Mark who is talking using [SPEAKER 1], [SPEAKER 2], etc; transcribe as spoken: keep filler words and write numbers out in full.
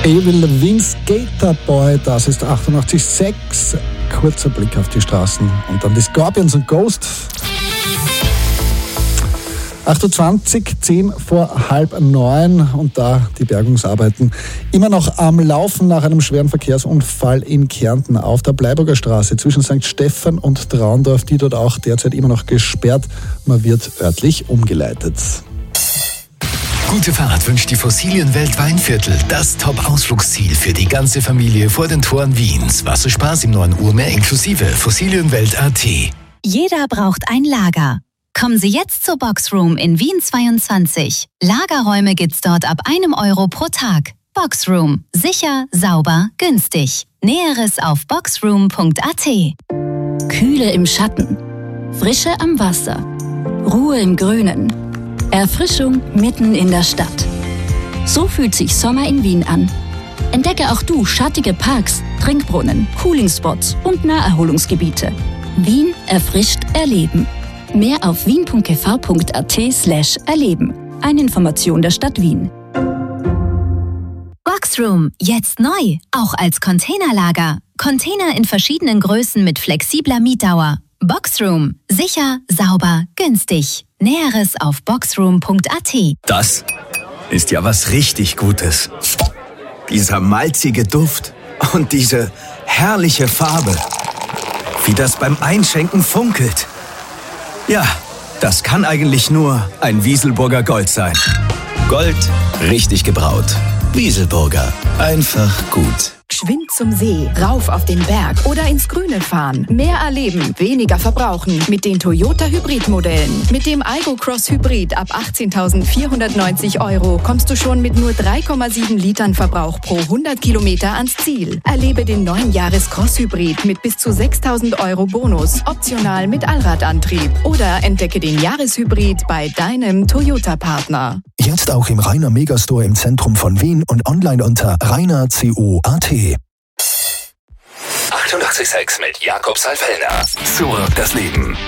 [SPEAKER 1] Avril Lavigne, Skater Boy, das ist achtundachtzig Komma sechs. Kurzer Blick auf die Straßen und dann die Scorpions und Ghost. acht Uhr zwanzig, zehn vor halb neun und da die Bergungsarbeiten immer noch am Laufen nach einem schweren Verkehrsunfall in Kärnten auf der Bleiburger Straße zwischen Sankt Stephan und Traundorf, die dort auch derzeit immer noch gesperrt. Man wird örtlich umgeleitet.
[SPEAKER 2] Gute Fahrt wünscht die Fossilienwelt Weinviertel, das Top-Ausflugsziel für die ganze Familie vor den Toren Wiens. Wasserspaß im neuen Urmeer inklusive Fossilienwelt Punkt at.
[SPEAKER 3] Jeder braucht ein Lager. Kommen Sie jetzt zur Boxroom in Wien zweiundzwanzig. Lagerräume gibt's dort ab einem Euro pro Tag. Boxroom. Sicher, sauber, günstig. Näheres auf boxroom Punkt at.
[SPEAKER 4] Kühle im Schatten. Frische am Wasser. Ruhe im Grünen. Erfrischung mitten in der Stadt. So fühlt sich Sommer in Wien an. Entdecke auch du schattige Parks, Trinkbrunnen, Coolingspots und Naherholungsgebiete. Wien erfrischt erleben. Mehr auf wien Punkt t v Punkt at slash erleben. Eine Information der Stadt Wien.
[SPEAKER 3] Boxroom, jetzt neu, auch als Containerlager. Container in verschiedenen Größen mit flexibler Mietdauer. Boxroom, sicher, sauber, günstig. Näheres auf boxroom Punkt at.
[SPEAKER 5] Das ist ja was richtig Gutes. Dieser malzige Duft und diese herrliche Farbe. Wie das beim Einschenken funkelt. Ja, das kann eigentlich nur ein Wieselburger Gold sein. Gold, richtig gebraut. Wieselburger, einfach gut.
[SPEAKER 6] Geschwind zum See, rauf auf den Berg oder ins Grüne fahren. Mehr erleben, weniger verbrauchen mit den Toyota Hybrid-Modellen. Mit dem Aygo Cross Hybrid ab achtzehntausendvierhundertneunzig Euro kommst du schon mit nur drei Komma sieben Litern Verbrauch pro hundert Kilometer ans Ziel. Erlebe den neuen Jahres Cross Hybrid mit bis zu sechstausend Euro Bonus, optional mit Allradantrieb. Oder entdecke den Jahreshybrid bei deinem Toyota-Partner.
[SPEAKER 7] Jetzt auch im Rainer Megastore im Zentrum von Wien und online unter rainer punkt co punkt at.
[SPEAKER 2] achtundachtzig Komma sechs mit Jakob Salfellner. Zurück das Leben.